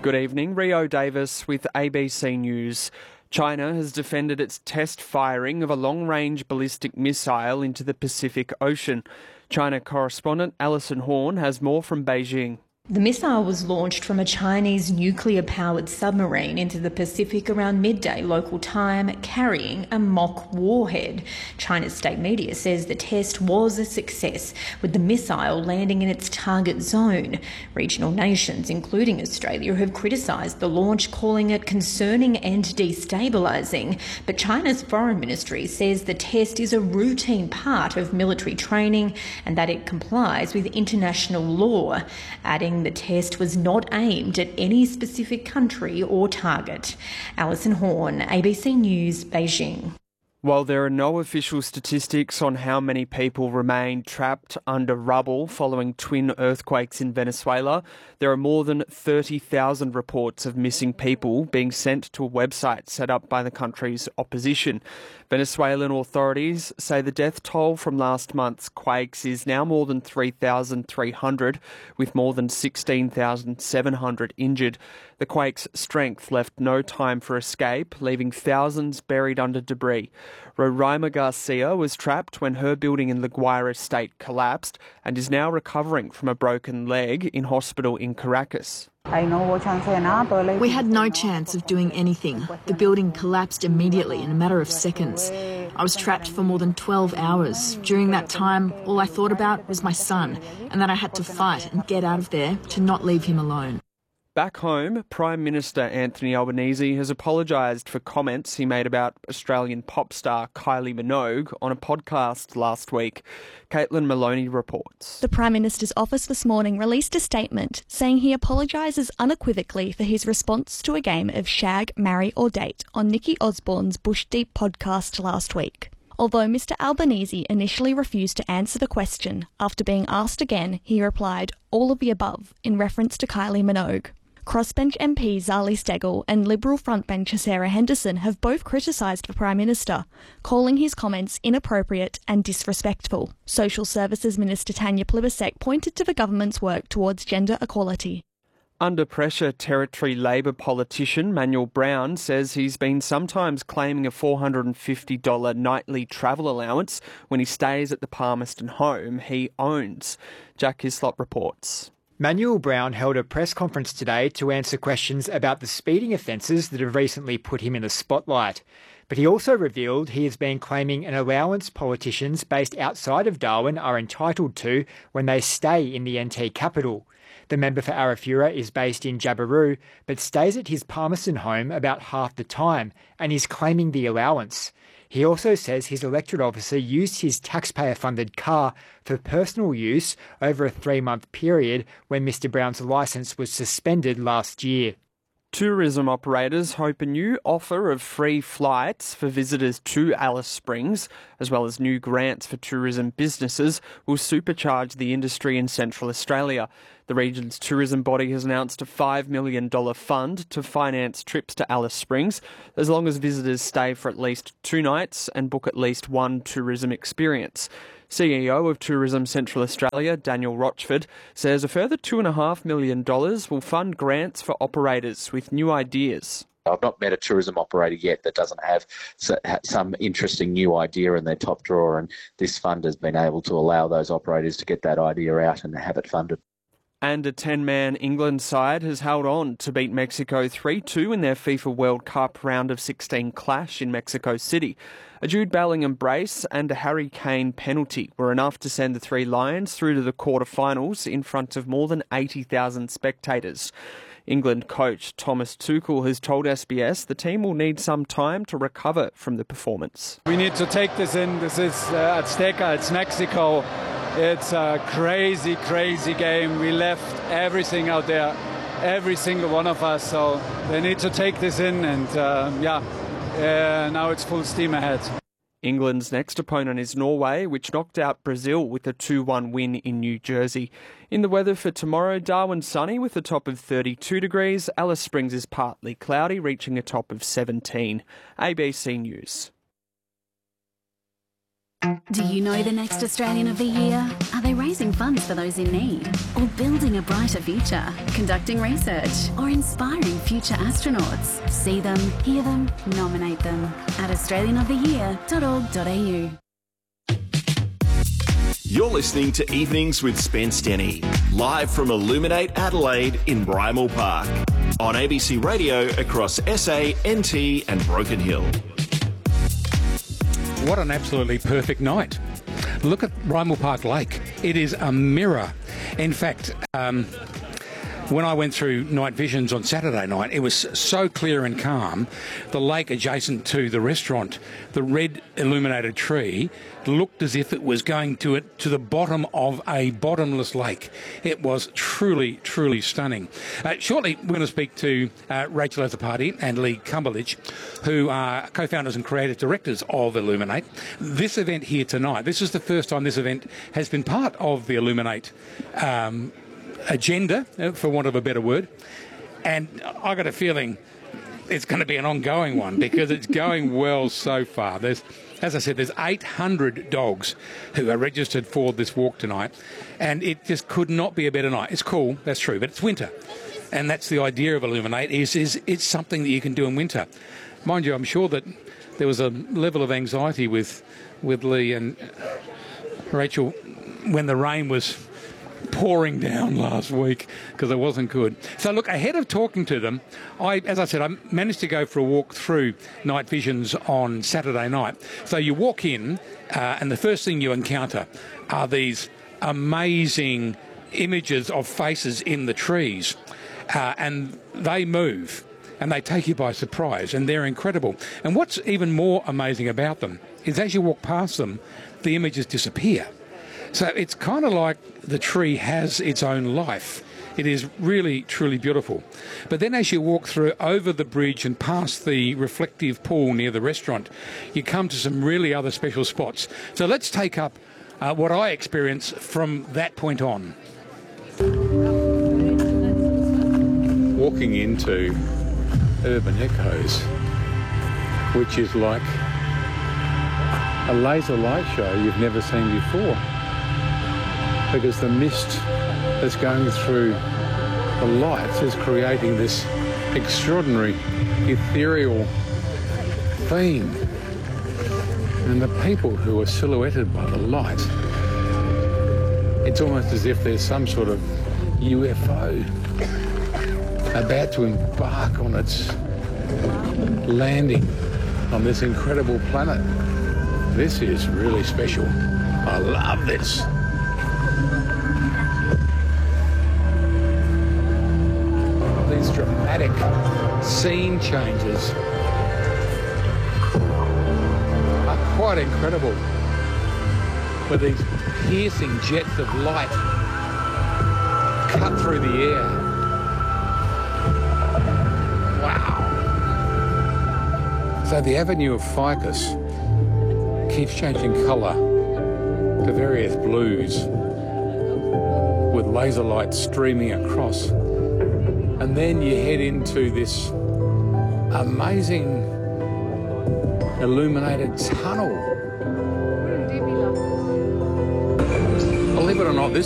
Good evening, Rio Davis with ABC News. China has defended its test firing of a long-range ballistic missile into the Pacific Ocean. China correspondent Alison Horn has more from Beijing. The missile was launched from a Chinese nuclear-powered submarine into the Pacific around midday local time, carrying a mock warhead. China's state media says the test was a success, with the missile landing in its target zone. Regional nations, including Australia, have criticised the launch, calling it concerning and destabilising. But China's foreign ministry says the test is a routine part of military training and that it complies with international law, adding the test was not aimed at any specific country or target. Alison Horn, ABC News, Beijing. While there are no official statistics on how many people remain trapped under rubble following twin earthquakes in Venezuela, there are more than 30,000 reports of missing people being sent to a website set up by the country's opposition. Venezuelan authorities say the death toll from last month's quakes is now more than 3,300, with more than 16,700 injured. The quake's strength left no time for escape, leaving thousands buried under debris. Roraima Garcia was trapped when her building in La Guaira estate collapsed and is now recovering from a broken leg in hospital in Caracas. We had no chance of doing anything. The building collapsed immediately in a matter of seconds. I was trapped for more than 12 hours. During that time, all I thought about was my son and that I had to fight and get out of there to not leave him alone. Back home, Prime Minister Anthony Albanese has apologised for comments he made about Australian pop star Kylie Minogue on a podcast last week. Caitlin Maloney reports. The Prime Minister's office this morning released a statement saying he apologises unequivocally for his response to a game of Shag, Marry or Date on Nikki Osborne's Bush Deep podcast last week. Although Mr Albanese initially refused to answer the question, after being asked again, he replied, all of the above, in reference to Kylie Minogue. Crossbench MP Zali Steggall and Liberal frontbencher Sarah Henderson have both criticised the Prime Minister, calling his comments inappropriate and disrespectful. Social Services Minister Tanya Plibersek pointed to the government's work towards gender equality. Under pressure, Territory Labor politician Manuel Brown says he's been sometimes claiming a $450 nightly travel allowance when he stays at the Palmerston home he owns. Jack Hislop reports. Manuel Brown held a press conference today to answer questions about the speeding offences that have recently put him in the spotlight. But he also revealed he has been claiming an allowance politicians based outside of Darwin are entitled to when they stay in the NT capital. The member for Arafura is based in Jabiru, but stays at his Palmerston home about half the time and is claiming the allowance. He also says his electorate officer used his taxpayer-funded car for personal use over a 3-month period when Mr Brown's licence was suspended last year. Tourism operators hope a new offer of free flights for visitors to Alice Springs, as well as new grants for tourism businesses, will supercharge the industry in Central Australia. The region's tourism body has announced a $5 million fund to finance trips to Alice Springs, as long as visitors stay for at least 2 nights and book at least one tourism experience. CEO of Tourism Central Australia, Daniel Rochford, says a further $2.5 million will fund grants for operators with new ideas. I've not met a tourism operator yet that doesn't have some interesting new idea in their top drawer, and this fund has been able to allow those operators to get that idea out and have it funded. And a 10-man England side has held on to beat Mexico 3-2 in their FIFA World Cup round of 16 clash in Mexico City. A Jude Bellingham brace and a Harry Kane penalty were enough to send the Three Lions through to the quarter-finals in front of more than 80,000 spectators. England coach Thomas Tuchel has told SBS the team will need some time to recover from the performance. We need to take this in. This is Azteca, it's Mexico. It's a crazy, crazy game. We left everything out there, every single one of us. So they need to take this in and, now it's full steam ahead. England's next opponent is Norway, which knocked out Brazil with a 2-1 win in New Jersey. In the weather for tomorrow, Darwin sunny with a top of 32 degrees. Alice Springs is partly cloudy, reaching a top of 17. ABC News. Do you know the next Australian of the Year? Are they raising funds for those in need? Or building a brighter future? Conducting research? Or inspiring future astronauts? See them, hear them, nominate them at australianoftheyear.org.au. You're listening to Evenings with Spence Denny, live from Illuminate Adelaide in Brimall Park, on ABC Radio across SA, NT and Broken Hill. What an absolutely perfect night. Look at Brimall Park Lake. It is a mirror. In fact, when I went through night visions on Saturday night, it was so clear and calm. The lake adjacent to the restaurant, the red illuminated tree, looked as if it was going to the bottom of a bottomless lake. It was truly, truly stunning. Shortly, we're going to speak to Rachel Azzopardi and Lee Cumberledge, who are co-founders and creative directors of Illuminate. This event here tonight, this is the first time this event has been part of the Illuminate agenda, for want of a better word. And I got a feeling it's going to be an ongoing one because it's going well so far. As I said, there's 800 dogs who are registered for this walk tonight, and it just could not be a better night. It's cool, that's true, but it's winter, and that's the idea of Illuminate, is it's something that you can do in winter. Mind you, I'm sure that there was a level of anxiety with Lee and Rachel when the rain was pouring down last week because it wasn't good. So look, ahead of talking to them, as I said, I managed to go for a walk through night visions on Saturday night. So you walk in and the first thing you encounter are these amazing images of faces in the trees, and they move and they take you by surprise, and they're incredible. And what's even more amazing about them is as you walk past them, the images disappear. So it's kind of like the tree has its own life. It is really, truly beautiful. But then as you walk through over the bridge and past the reflective pool near the restaurant, you come to some really other special spots. So let's take up what I experience from that point on. Walking into Urban Echoes, which is like a laser light show you've never seen before, because the mist that's going through the lights is creating this extraordinary ethereal theme. And the people who are silhouetted by the light, it's almost as if there's some sort of UFO about to embark on its landing on this incredible planet. This is really special. I love this. These dramatic scene changes are quite incredible, with these piercing jets of light cut through the air. Wow. So the avenue of ficus keeps changing colour to various blues, with laser light streaming across. And then you head into this amazing illuminated tunnel. Believe it or not, this